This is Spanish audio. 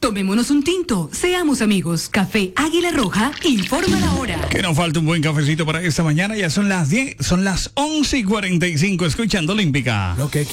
Tomémonos un tinto, seamos amigos. Café Águila Roja informa la hora. Que nos falta un buen cafecito para esta mañana. Ya son las 10, son las 11:45, escuchando Olímpica. Lo que